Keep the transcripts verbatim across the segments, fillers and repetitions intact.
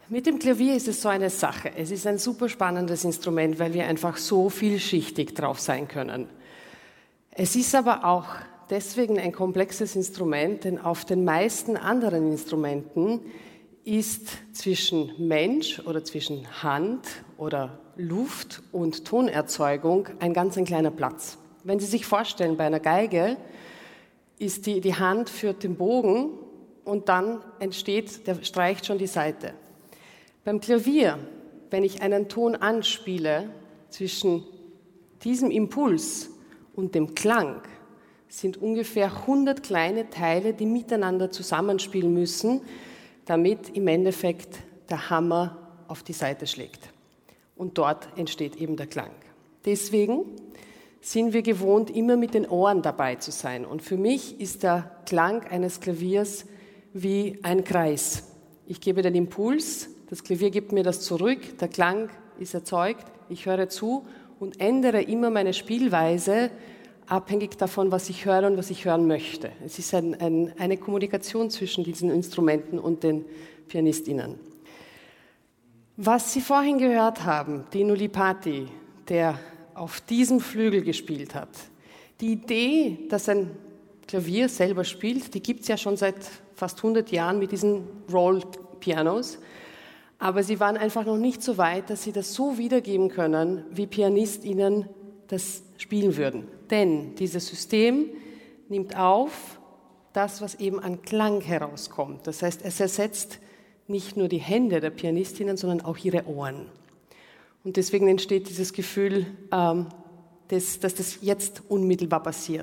Mit dem Klavier ist es so eine Sache. Es ist ein super spannendes Instrument, weil wir einfach so vielschichtig drauf sein können. Es ist aber auch deswegen ein komplexes Instrument, denn auf den meisten anderen Instrumenten ist zwischen Mensch oder zwischen Hand oder Luft und Tonerzeugung ein ganz ein kleiner Platz. Wenn Sie sich vorstellen, bei einer Geige ist die, die Hand führt den Bogen und dann entsteht, der streicht schon die Saite. Beim Klavier, wenn ich einen Ton anspiele, zwischen diesem Impuls und dem Klang sind ungefähr hundert kleine Teile, die miteinander zusammenspielen müssen, damit im Endeffekt der Hammer auf die Saite schlägt. Und dort entsteht eben der Klang. Deswegen sind wir gewohnt, immer mit den Ohren dabei zu sein. Und für mich ist der Klang eines Klaviers wie ein Kreis. Ich gebe den Impuls, das Klavier gibt mir das zurück, der Klang ist erzeugt, ich höre zu und ändere immer meine Spielweise, abhängig davon, was ich höre und was ich hören möchte. Es ist ein, ein, eine Kommunikation zwischen diesen Instrumenten und den PianistInnen. Was Sie vorhin gehört haben, Dino Lipaty, der auf diesem Flügel gespielt hat, die Idee, dass ein Klavier selber spielt, die gibt es ja schon seit fast hundert Jahren mit diesen Roll-Pianos. Aber sie waren einfach noch nicht so weit, dass sie das so wiedergeben können, wie PianistInnen das spielen würden. Denn dieses System nimmt auf das, was eben an Klang herauskommt. Das heißt, es ersetzt nicht nur die Hände der PianistInnen, sondern auch ihre Ohren. Und deswegen entsteht dieses Gefühl, ähm, dass, dass das jetzt unmittelbar passiert.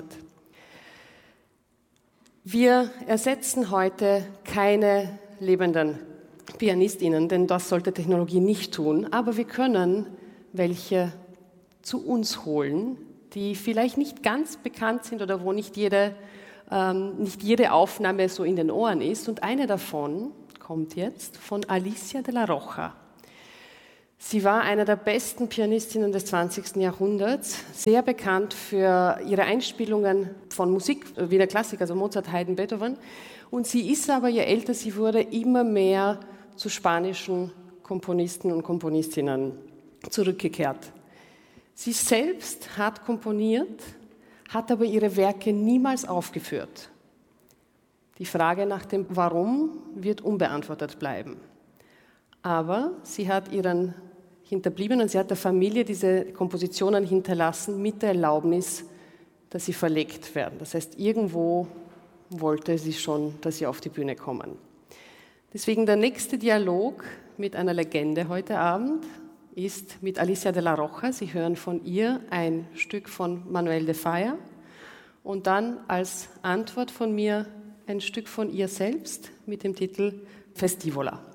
Wir ersetzen heute keine lebenden PianistInnen, denn das sollte Technologie nicht tun, aber wir können welche zu uns holen, die vielleicht nicht ganz bekannt sind oder wo nicht jede, ähm, nicht jede Aufnahme so in den Ohren ist. Und eine davon kommt jetzt von Alicia de la Rocha. Sie war eine der besten Pianistinnen des zwanzigsten Jahrhunderts, sehr bekannt für ihre Einspielungen von Musik, Wiener Klassik, also Mozart, Haydn, Beethoven. Und sie ist aber, je älter sie wurde, immer mehr zu spanischen Komponisten und Komponistinnen zurückgekehrt. Sie selbst hat komponiert, hat aber ihre Werke niemals aufgeführt. Die Frage nach dem Warum wird unbeantwortet bleiben. Aber sie hat ihren Hinterbliebenen, sie hat der Familie diese Kompositionen hinterlassen mit der Erlaubnis, dass sie verlegt werden. Das heißt, irgendwo wollte sie schon, dass sie auf die Bühne kommen. Deswegen der nächste Dialog mit einer Legende heute Abend ist mit Alicia de la Rocha. Sie hören von ihr ein Stück von Manuel de Falla und dann als Antwort von mir ein Stück von ihr selbst mit dem Titel Festivola.